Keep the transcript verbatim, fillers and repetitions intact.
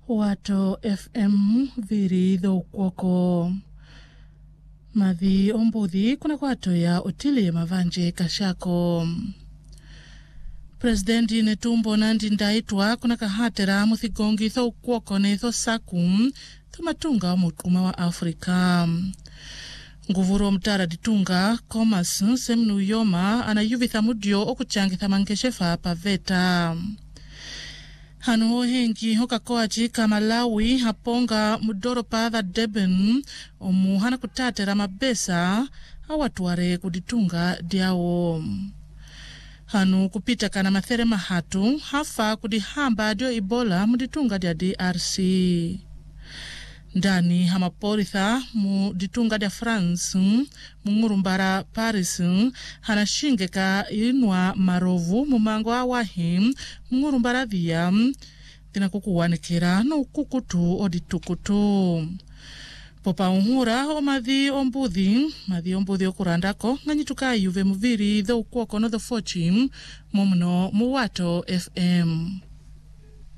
Wato F M viri dho kwoko. Madhi ombudhi kuna kwato ya Otile Mavanje Kashako. Presidenti Netumbo Nandi Ndaitwa kuna kahatera muthigongi tho kwoko ne tho sakum thumatunga mukuma wa Afrika. Nguvuro mtara ditunga Komas semnu yoma anayuvitha mudio okuchangitha mangeshefa paveta. Hanu hengi hoka koachi Kamalawi haponga mudoro padha Deben omu hana kutatera mabesa hawatuare kuditunga diawo. Hanu kupita kana mathere mahatu hafa kudihamba dio Ebola muditunga dia D R C. Ndani hamaporitha mu ditunga dia France mungurumbara Paris hana shingeka inwa marovu mumango awahi mungurumbara via tina kukuwanikira no kukutu oditukutu. Popa unhura o madhi ombudhi madhi ombudhi okurandako nganyituka yuve muviri dho kwoko no dho fochi mumno muwato F M.